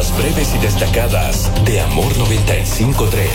Las breves y destacadas de Amor 95.3.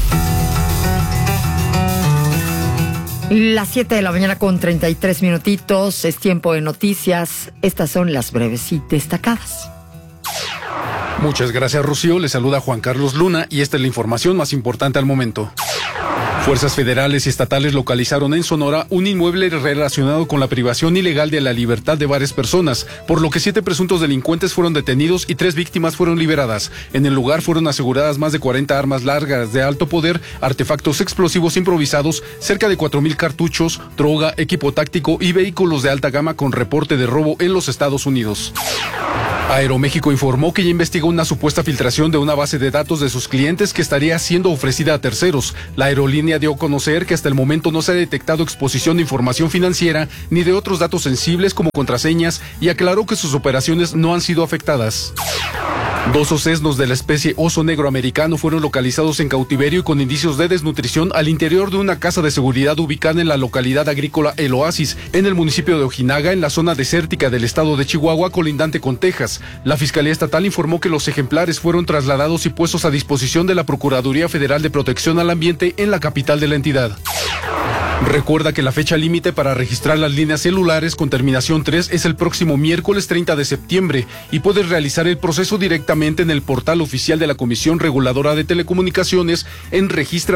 Las 7 de la mañana con 33 minutitos, es tiempo de noticias. Estas son las breves y destacadas. Muchas gracias, Rocío. Le saluda Juan Carlos Luna y esta es la información más importante al momento. Fuerzas federales y estatales localizaron en Sonora un inmueble relacionado con la privación ilegal de la libertad de varias personas, por lo que 7 presuntos delincuentes fueron detenidos y 3 víctimas fueron liberadas. En el lugar fueron aseguradas más de 40 armas largas de alto poder, artefactos explosivos improvisados, cerca de 4,000 cartuchos, droga, equipo táctico y vehículos de alta gama con reporte de robo en los Estados Unidos. Aeroméxico informó que ya investiga una supuesta filtración de una base de datos de sus clientes que estaría siendo ofrecida a terceros. La aerolínea dio a conocer que hasta el momento no se ha detectado exposición de información financiera ni de otros datos sensibles como contraseñas y aclaró que sus operaciones no han sido afectadas. 2 osesnos de la especie oso negro americano fueron localizados en cautiverio y con indicios de desnutrición al interior de una casa de seguridad ubicada en la localidad agrícola El Oasis, en el municipio de Ojinaga, en la zona desértica del estado de Chihuahua, colindante con Texas. La Fiscalía Estatal informó que los ejemplares fueron trasladados y puestos a disposición de la Procuraduría Federal de Protección al Ambiente en la capital de la entidad. Recuerda que la fecha límite para registrar las líneas celulares con terminación 3 es el próximo miércoles 30 de septiembre y puedes realizar el proceso directamente en el portal oficial de la Comisión Reguladora de Telecomunicaciones en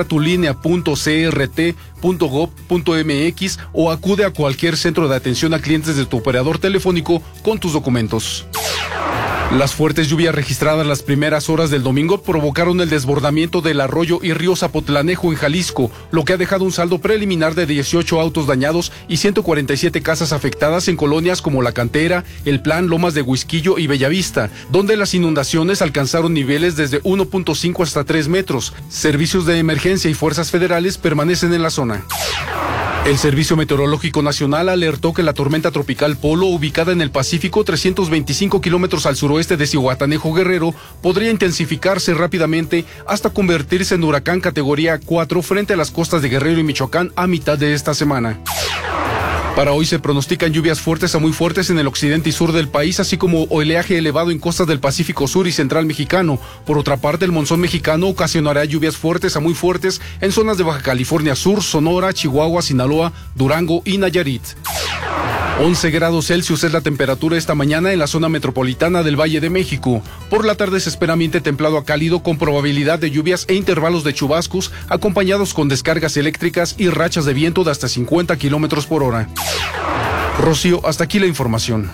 registratulinea.crt.gov.mx o acude a cualquier centro de atención a clientes de tu operador telefónico con tus documentos. Las fuertes lluvias registradas las primeras horas del domingo provocaron el desbordamiento del arroyo y río Zapotlanejo en Jalisco, lo que ha dejado un saldo preliminar de 18 autos dañados y 147 casas afectadas en colonias como La Cantera, El Plan, Lomas de Huisquillo y Bellavista, donde las inundaciones alcanzaron niveles desde 1.5 hasta 3 metros. Servicios de emergencia y fuerzas federales permanecen en la zona. El Servicio Meteorológico Nacional alertó que la tormenta tropical Polo, ubicada en el Pacífico, 325 kilómetros al suroeste de Zihuatanejo, Guerrero, podría intensificarse rápidamente hasta convertirse en huracán categoría 4 frente a las costas de Guerrero y Michoacán a mitad de esta semana. Para hoy se pronostican lluvias fuertes a muy fuertes en el occidente y sur del país, así como oleaje elevado en costas del Pacífico Sur y Central mexicano. Por otra parte, el monzón mexicano ocasionará lluvias fuertes a muy fuertes en zonas de Baja California Sur, Sonora, Chihuahua, Sinaloa, Durango y Nayarit. 11 grados Celsius es la temperatura esta mañana en la zona metropolitana del Valle de México. Por la tarde se espera ambiente templado a cálido con probabilidad de lluvias e intervalos de chubascos acompañados con descargas eléctricas y rachas de viento de hasta 50 kilómetros por hora. Rocío, hasta aquí la información.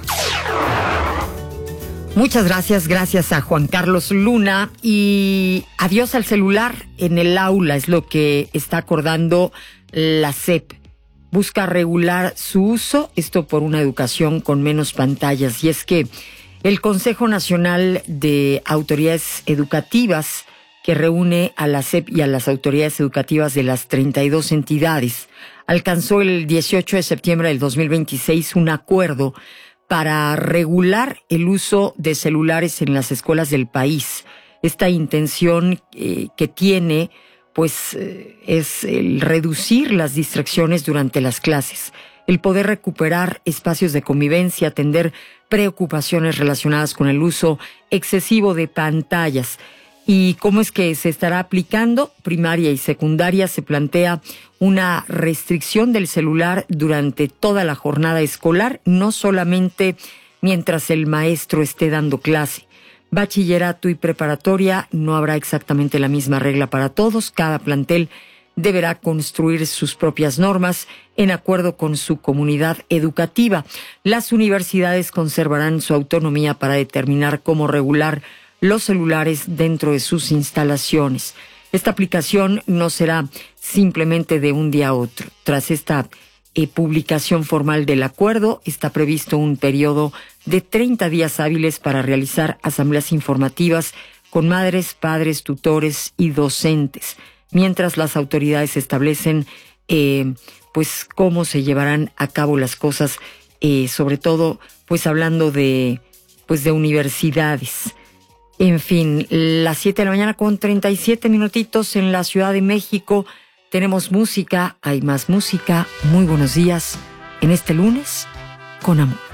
Muchas gracias a Juan Carlos Luna y adiós al celular en el aula, es lo que está acordando la SEP. Busca regular su uso, esto por una educación con menos pantallas. Y es que el Consejo Nacional de Autoridades Educativas, que reúne a la SEP y a las autoridades educativas de las 32 entidades, alcanzó el 18 de septiembre del 2026 un acuerdo para regular el uso de celulares en las escuelas del país. Esta intención que tiene pues es el reducir las distracciones durante las clases, el poder recuperar espacios de convivencia, atender preocupaciones relacionadas con el uso excesivo de pantallas. ¿Y cómo es que se estará aplicando? Primaria y secundaria se plantea una restricción del celular durante toda la jornada escolar, no solamente mientras el maestro esté dando clase. Bachillerato y preparatoria no habrá exactamente la misma regla para todos. Cada plantel deberá construir sus propias normas en acuerdo con su comunidad educativa. Las universidades conservarán su autonomía para determinar cómo regular los celulares dentro de sus instalaciones. Esta aplicación no será simplemente de un día a otro. Tras esta publicación formal del acuerdo, está previsto un periodo de 30 días hábiles para realizar asambleas informativas con madres, padres, tutores y docentes, mientras las autoridades establecen pues cómo se llevarán a cabo las cosas, sobre todo pues hablando de universidades. En fin, las 7 de la mañana con 37 minutitos en la Ciudad de México. Tenemos música, hay más música. Muy buenos días en este lunes con amor.